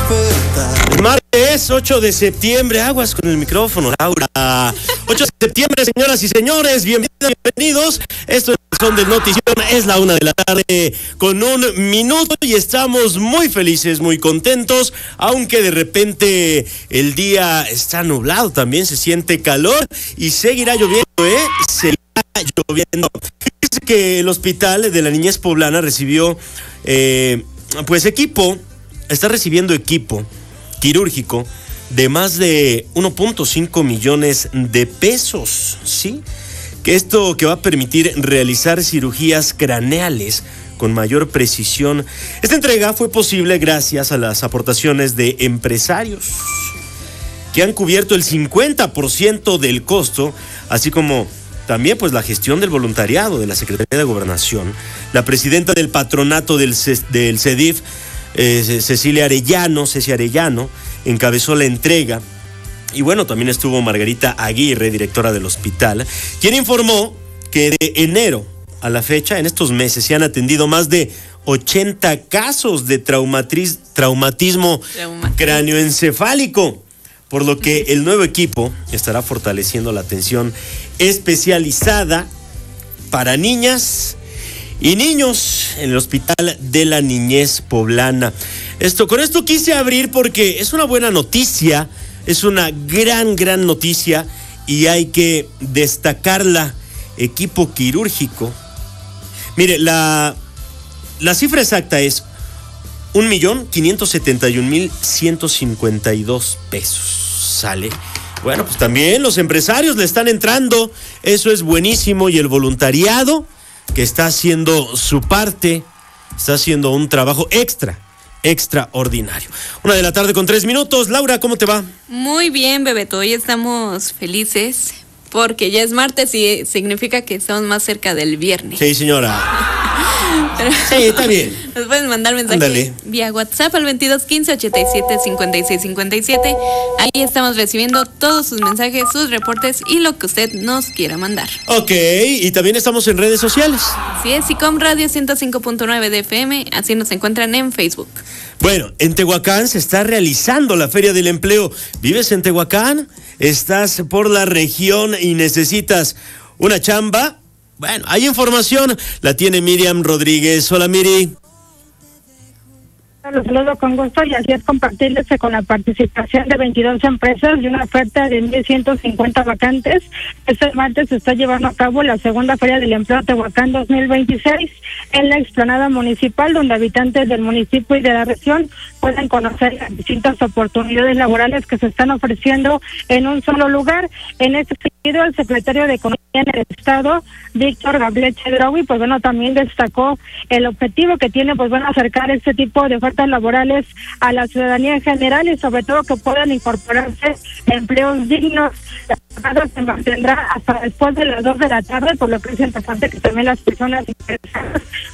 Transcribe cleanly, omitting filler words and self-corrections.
Martes 8 de septiembre, aguas con el micrófono, Laura. 8 de septiembre, señoras y señores, bienvenidos. Esto es Son del Notición, es la 1 de la tarde con 1 minuto y estamos muy felices, muy contentos, aunque de repente el día está nublado, también se siente calor y seguirá lloviendo, seguirá lloviendo. Dice que el hospital de la niñez poblana recibió, está recibiendo equipo quirúrgico de más de 1.5 millones de pesos, ¿sí? Que esto que va a permitir realizar cirugías craneales con mayor precisión. Esta entrega fue posible gracias a las aportaciones de empresarios que han cubierto el 50% del costo, así como también pues la gestión del voluntariado de la Secretaría de Gobernación. La presidenta del patronato del CEDIF, Ceci Arellano, encabezó la entrega. Y bueno, también estuvo Margarita Aguirre, directora del hospital, quien informó que de enero a la fecha, en estos meses, se han atendido más de 80 casos de traumatismo cráneoencefálico, por lo que el nuevo equipo estará fortaleciendo la atención especializada para niñas y niños en el Hospital de la Niñez Poblana. Con esto quise abrir porque es una buena noticia, es una gran noticia y hay que destacarla. Equipo quirúrgico. Mire, la cifra exacta es 1,571,152 pesos. ¿Sale? Bueno, pues también los empresarios le están entrando, eso es buenísimo, y el voluntariado que está haciendo su parte, está haciendo un trabajo extraordinario. 1 de la tarde con 3 minutos. Laura, ¿cómo te va? Muy bien, Bebeto. Hoy estamos felices porque ya es martes y significa que estamos más cerca del viernes. Sí, señora. Pero sí, está bien. Nos pueden mandar mensajes vía WhatsApp al 2215-875657. Ahí estamos recibiendo todos sus mensajes, sus reportes y lo que usted nos quiera mandar. Ok, y también estamos en redes sociales. Así es, ICOM Radio 105.9 de FM, así nos encuentran en Facebook. Bueno, en Tehuacán se está realizando la Feria del Empleo. ¿Vives en Tehuacán? ¿Estás por la región y necesitas una chamba? Bueno, hay información, la tiene Miriam Rodríguez. Hola, Miri. Los saludo con gusto y así es compartirles que con la participación de 22 empresas y una oferta de 1,150 vacantes, este martes se está llevando a cabo la segunda Feria del Empleo Tehuacán 2026 en la explanada municipal, donde habitantes del municipio y de la región pueden conocer las distintas oportunidades laborales que se están ofreciendo en un solo lugar. En este sentido, el secretario de Economía en el Estado, Víctor Gabriel Chedraui, pues bueno, también destacó el objetivo que tiene, pues bueno, acercar este tipo de ofertas laborales a la ciudadanía en general y sobre todo que puedan incorporarse empleos dignos. La jornada se mantendrá hasta después de las 2 de la tarde, por lo que es importante que también las personas interesadas